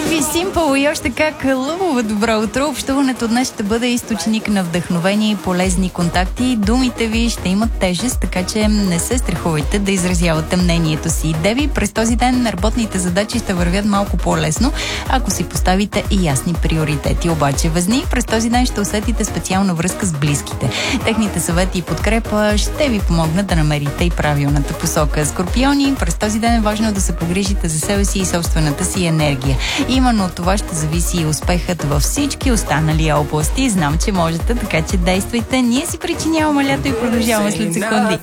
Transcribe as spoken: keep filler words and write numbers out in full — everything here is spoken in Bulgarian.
Be Simple и още как лъвова добро утро. Общуването днес ще бъде източник на вдъхновение и полезни контакти. Думите ви ще имат тежест, така че не се страхувайте да изразявате мнението си. Деви, през този ден работните задачи ще вървят малко по-лесно, ако си поставите и ясни приоритети. Обаче Везни, през този ден ще усетите специална връзка с близките. Техните съвети и подкрепа ще ви помогнат да намерите и правилната посока. Скорпиони, през този ден е важно да се погрижите за себе си и собствената си енергия. Именно от това ще зависи и успехът във всички останали области. Знам, че можете, така че действайте. Ние си причиняваме лято и продължаваме след секунди.